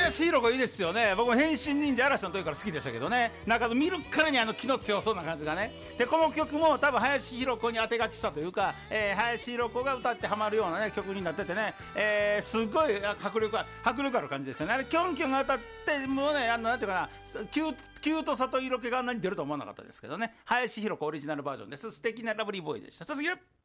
林弘子いいですよね。僕も変身忍者嵐の時から好きでしたけどね。なんか見るからに気の強そうな感じがね。でこの曲も多分林弘子に当て書きしたというか、林弘子が歌ってハマるようなね曲になっててね、すごい迫力ある感じですよね。あれキョンキョンが歌ってもうね、なんていうかな、キュートさと色気があんなに出ると思わなかったですけどね。林弘子オリジナルバージョンです。素敵なラブリーボーイでした。続き